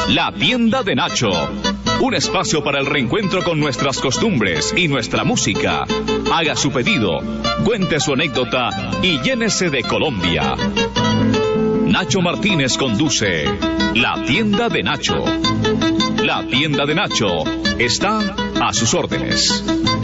La tienda de Nacho. Un espacio para el reencuentro con nuestras costumbres y nuestra música. Haga su pedido, cuente su anécdota y llénese de Colombia. Nacho Martínez conduce La tienda de Nacho. La tienda de Nacho está a sus órdenes.